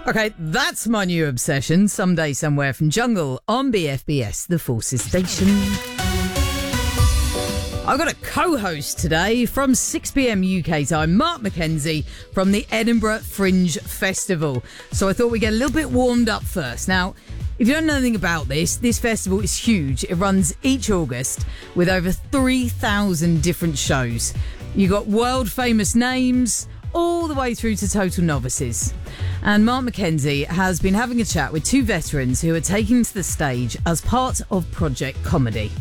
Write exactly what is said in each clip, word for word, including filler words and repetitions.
Okay, that's my new obsession. Someday, somewhere from Jungle on B F B S, the Forces Station. I've got a co-host today from six p.m. U K time, Mark McKenzie from the Edinburgh Fringe Festival. So I thought we'd get a little bit warmed up first. Now, if you don't know anything about this, this festival is huge. It runs each August with over three thousand different shows. You've got world-famous names all the way through to total novices. And Mark McKenzie has been having a chat with two veterans who are taking to the stage as part of Project Comedy.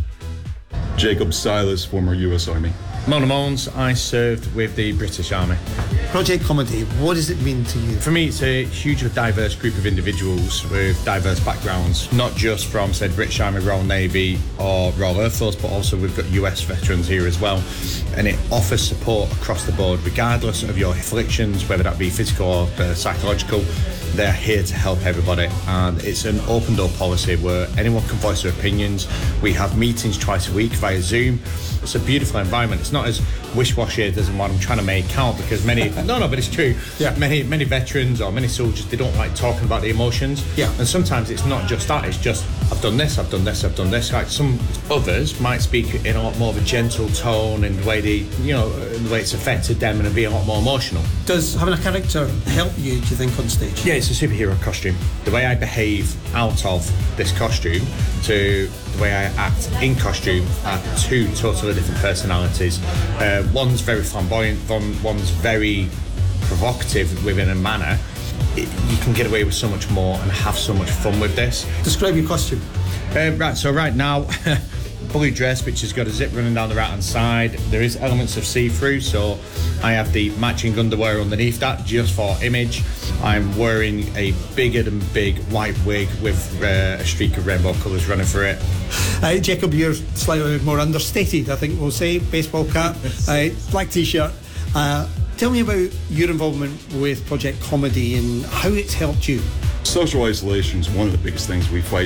Jacob Silas, former U S Army. Mona Mones, I served with the British Army. Project Comedy, what does it mean to you? For me, it's a hugely diverse group of individuals with diverse backgrounds, not just from, say, British Army, Royal Navy or Royal Air Force, but also we've got U S veterans here as well. And it offers support across the board, regardless of your afflictions, whether that be physical or uh, psychological. They're here to help everybody, and it's an open door policy where anyone can voice their opinions. We have meetings twice a week via Zoom. It's a beautiful environment. It's not as wish-washy as what I'm trying to make out, because many no no but it's true. Yeah. Many many veterans or many soldiers, they don't like talking about the emotions. Yeah. And sometimes it's not just that, it's just I've done this, I've done this, I've done this. Like some others might speak in a lot more of a gentle tone and the way they you know the way it's affected them, and be a lot more emotional. Does having a character help you, do you think, on stage? Yeah, it's a superhero costume. The way I behave out of this costume to the way I act in costume are two totally different personalities. Uh, one's very flamboyant, one, one's very provocative within a manner. It, you can get away with so much more and have so much fun with this. Describe your costume. Uh, right, so right now, blue dress, which has got a zip running down the right hand side. There is elements of see-through, so I have the matching underwear underneath that just for image. I'm wearing a bigger than big white wig with uh, a streak of rainbow colours running through it. Uh, Jacob, you're slightly more understated, I think we'll say. Baseball cap, uh, black t-shirt. Uh, tell me about your involvement with Project Comedy and how it's helped you. Social isolation is one of the biggest things we fight